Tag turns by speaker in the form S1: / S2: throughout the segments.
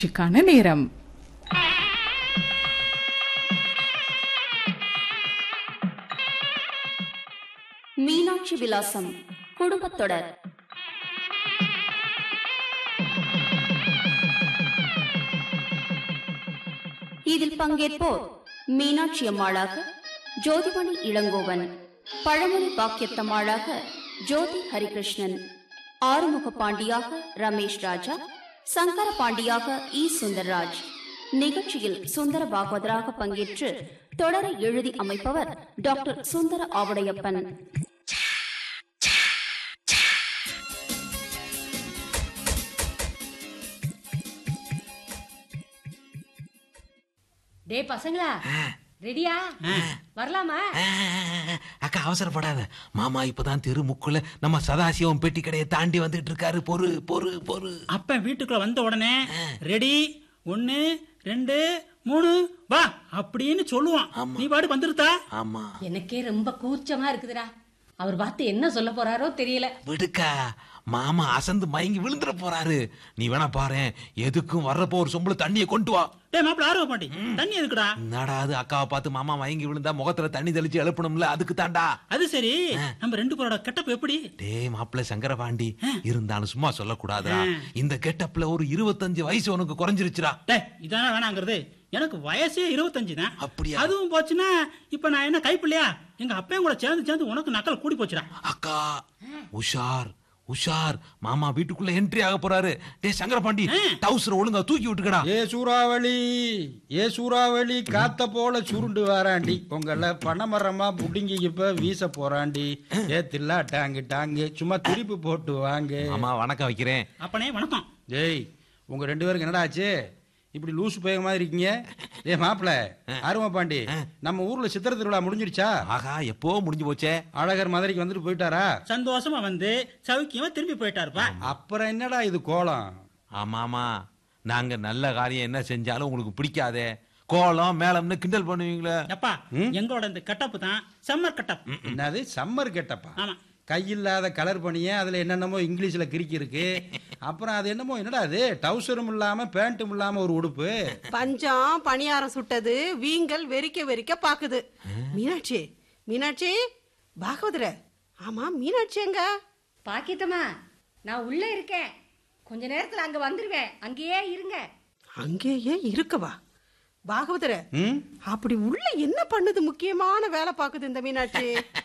S1: க்கான நேரம்.
S2: மீனாட்சி விலாசம் குடும்பத்தொடர். இதில் பங்கேற்போர் மீனாட்சி அம்மாளாக ஜோதிமணி இளங்கோவன், பழமொழி பாக்கியத்தம்மாளாக ஜோதி ஹரிகிருஷ்ணன், ஆறுமுக பாண்டியாக ரமேஷ் ராஜா, சங்கர பாண்டியாக இ சுந்தர்ராஜ். நிகழ்ச்சியில் சுந்தர பாகவதராக பங்கேற்று தொடரை எழுதி அமைப்பவர் டாக்டர் சுந்தர ஆவுடையப்பன்.
S3: டே பசங்களா, ரெடியா? வரலாமா?
S4: அக்கா அவசரப்படாத. மாமா இப்பதான் தெரு முக்குல நம்ம சதாசிவம் பெட்டி கடையை தாண்டி வந்துட்டு இருக்காரு. பொறு பொறு பொறு.
S5: அப்ப வீட்டுக்குள்ள வந்த உடனே ரெடி 1 2 3 வா அப்படின்னு சொல்லுவான். நீ பாடு வந்துருத்தா?
S4: ஆமா,
S3: எனக்கே ரொம்ப கூச்சமா இருக்குதுடா. அவர் பார்த்து என்ன சொல்ல போறாரோ தெரியல.
S4: விடுக்கா, மாமா அசந்து மயங்கி விழுந்துட போறாரு. நீ வேணா பாரு, எதுக்கும் வர்றப்போ ஒரு சொம்புல தண்ணியை கொண்டு வா.
S5: டேய் மாப்பிள, ஆர்வ மாட்டி தண்ணி எதுக்குடா?
S4: நடாது, அக்காவை பார்த்து மாமா மயங்கி விழுந்தா முகத்துல தண்ணி தெளிச்சு எழுப்பணும்ல, அதுக்கு தாண்டா.
S5: அது சரி, நம்ம 2 பேரோட கெட்டப் எப்படி?
S4: டேய் மாப்பிள்ள சங்கரபாண்டி, இருந்தாலும் சும்மா சொல்லக்கூடாதுடா. இந்த கெட்டப்ல ஒரு 25 வயசு உனக்கு குறைஞ்சிருச்சுடா.
S5: டேய் இதானே வேணாங்கிறது. எனக்கு வயசே 25 தான்.
S4: அப்படியா?
S5: அதுவும் போச்சுன்னா இப்ப நான் என்ன கைப்பிள்ளையா? எங்க அப்பையும் கூட சேர்ந்து உனக்கு நக்கல் கூடி போச்சுடா.
S4: அக்கா உஷார் உஷார், மாமா வீட்டுக்குள்ள என்ட்ரி ஆக போறாரு. டேய் சங்கரபாண்டி, டவுசர் ஒழுங்கா தூக்கி விட்டுக்கடா.
S6: ஏ சூறாவளி காத்த போல சுருண்டு வாராண்டி, உங்கள பணமரமா புடிங்கி இப்ப வீச போறாண்டி. ஏ தில்லா டாங்கு டாங்கு, சும்மா திருப்பி போட்டு வாங்க.
S4: மாமா வணக்கம் வைக்கிறேன்.
S5: அப்பனே வணக்கம்.
S6: டேய் உங்க 2 பேருக்கு என்னடா ஆச்சு? இப்படி லூசு பைய மாதிரி இருக்கீங்க. ஏ மாப்பிள அருமை பாண்டி, நம்ம ஊர்ல சித்திரை திருவிழா முடிஞ்சிருச்சா?
S4: ஆகா, எப்போ முடிஞ்சு போச்சே.
S6: அழகர் மதுரைக்கு வந்துட்டு போயிட்டாரா?
S5: சந்தோஷமா வந்து சௌக்கியமா திரும்பி போயிட்டாருப்பா.
S6: அப்புறம் என்னடா இது கோலம்?
S4: ஆமாமா, நாங்க நல்ல காரியம் என்ன செஞ்சாலும் உங்களுக்கு பிடிக்காதே. கோலம் மேலம்னு கிண்டல் பண்ணுவீங்களே.
S5: அப்பா, எங்களோட இந்த கட்டப்பு தான் சம்மர் கட்டப்.
S6: என்னது சம்மர் கெட்டப்பா?
S5: ஆமா,
S6: கையில்லாத கலர் பண்ணிய அதுல என்னென்னமோ இங்கிலீஷ்ல கிறுக்கி இருக்கு. அப்புறம் அது என்னமோ என்னடா அது, டவுசரும் இல்லாம பேண்ட்டும் இல்லாம ஒரு உடுப்பு.
S7: பஞ்சம் பணியாரம் சுட்டது, வீங்கல் வெறிக்க வெறிக்க பாக்குது. மீனாட்சி மீனாட்சி பாகவதர, ஆமா மீனாட்சி எங்க?
S3: பாக்கித்தம்மா, நான் உள்ள இருக்கேன். கொஞ்ச நேரத்துல அங்க வந்துருவேன். அங்கேயே இருங்க.
S7: அங்கேயே இருக்கவா? பாகவதர, அப்படி உள்ள என்ன பண்ணுது? முக்கியமான வேலை பாக்குது இந்த மீனாட்சி.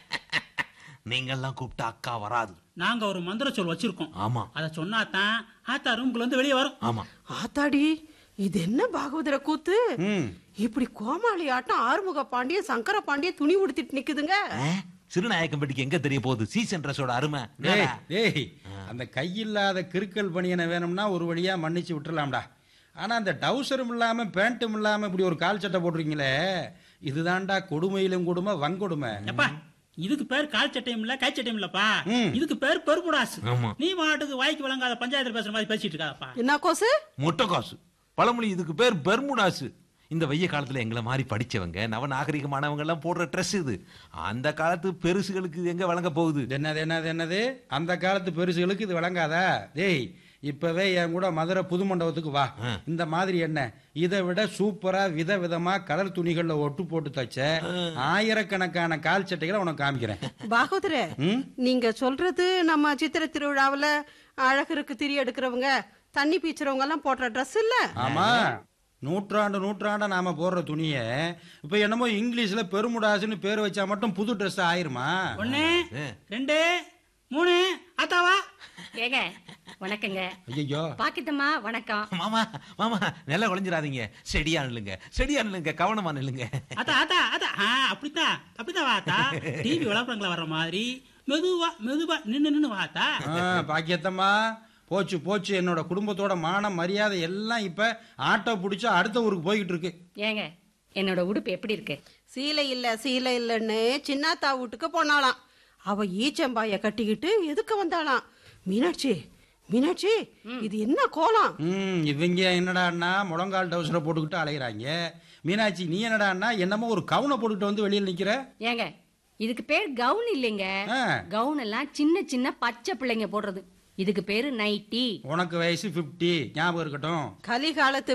S4: நீங்கெல்லாம் கூப்பிட்டா அக்கா வராது.
S5: நாங்க ஒரு மந்திர சொல் வச்சிருக்கோம்.
S4: ஆமா,
S5: அத சொன்னாதான் ஆத்தா ரூம்குள்ள இருந்து வெளியே வரும்.
S4: ஆமா.
S7: ஆத்தாடி, இது என்ன பாகவதர கூத்து? இப்படி கோமாளி ஆட்டம் ஆறுமுக பாண்டிய சங்கர பாண்டிய துணி உடுத்திட்டு நிக்குதுங்க.
S4: சிறுநாயக்கம்பட்டிக்கு எங்க தெரிய போகுது சீசன் ட்ரெஸ்ஸோட அருமை.
S6: டேய் அந்த கையில்லாத கிறுக்கல் பணியனை வேணும்னா ஒரு வழியா மன்னிச்சு விட்டுறலாம்டா. ஆனா அந்த டவுசரும் இல்லாம பேண்ட்டும் இல்லாம இப்படி ஒரு கால் சட்டை போடுறீங்களே, இதுதான்டா கொடுமையிலும் கொடுமை, வங்கொடுமை.
S5: அப்பா, இதுக்கு பேர் கால் சட்டையும் இல்ல கை சட்டையும் இல்லப்பா, இதுக்கு பேர் பெருமுடாசு. நீ பாட்டுக்கு வாய்க்கு வழங்காத பஞ்சாயத்துல பேசுற மாதிரி பேசிட்டு இருக்காதப்பா.
S7: என்ன கோசு?
S4: முட்டை காசு பழமொழி. இதுக்கு பேர் பெர்முடாசு. இந்த வெய்ய காலத்துல எங்களை மாதிரி படிச்சவங்க நவநாகரிகமானவங்க எல்லாம் போடுற ட்ரெஸ் இது. அந்த காலத்து பெருசுகளுக்கு இது எங்க வழங்க போகுது?
S6: என்னது அந்த காலத்து பெருசுகளுக்கு இது வழங்காதா? டேய் இப்பவே என் கூட மதுரை புது மண்டபத்துக்கு வா. இந்த மாதிரி என்ன, இதை விட சூப்பரா விதவிதமா கலர் துணிகள்ல ஒட்டு போட்டு தச்ச ஆயிரக்கணக்கான கால் சட்டைகளை உனக்கு காமிக்கிறேன்.
S7: பாகவதர, நீங்க சொல்றது நம்ம சித்திரை திருவிழாவுல அழகருக்கு திரி எடுக்கிறவங்க, தண்ணி பீச்சுறவங்க எல்லாம் போடுற ட்ரெஸ் இல்ல?
S6: ஆமா, நூற்றாண்டா நாம போடுற துணிய இப்ப என்னமோ இங்கிலீஷ்ல பெருமுடாசுன்னு பேர் வச்சா மட்டும் புது ட்ரெஸ் ஆயிருமா?
S5: 1 2 3 ஆத்தாவா?
S3: ஏங்க வணக்கங்க.
S6: ஐயோ
S3: பாக்கித்தம்மா வணக்கம்.
S4: மாமா மாமா நல்லா குழஞ்சிடாதீங்க. செடியா நில்லுங்க, கவனமா நில்லுங்க.
S5: ஆத்தா அப்படித்தான் வாத்தா. டிவி விளம்பரங்கள வர்ற மாதிரி மெதுவா நின்னு வாத்தா.
S6: பாக்கியத்தம்மா, போச்சு என்னோட குடும்பத்தோட மானம் மரியாதை எல்லாம் இப்ப ஆட்டோ பிடிச்சா அடுத்த ஊருக்கு போய்கிட்டு இருக்கு.
S3: ஏங்க, என்னோட உடுப்பு எப்படி இருக்கு?
S7: சீலை இல்லன்னு சின்னாத்தா வீட்டுக்கு போனாலாம். அவ ஈச்சம்பாய கட்டிக்கிட்டு எதுக்கு வந்தாளாம்? மீனாட்சி இது என்ன கோலம்?
S6: இவங்க என்னடான்னா முழங்கால் டவுசரை போட்டுக்கிட்டு அலைகிறாங்க. மீனாட்சி நீ என்னடான்னா என்னமோ ஒரு கவுனை போட்டுக்கிட்டு வந்து வெளியில் நிக்கிற.
S3: ஏங்க, இதுக்கு பேர் கவுன் இல்லைங்க. கவுன் எல்லாம் சின்ன சின்ன பச்சை பிள்ளைங்க போடுறது. இதுக்கு பேரு நைட்டி.
S6: உனக்கு வயசு 50, ஞாபகம் இருக்கட்டும்.
S7: கலிகாலத்து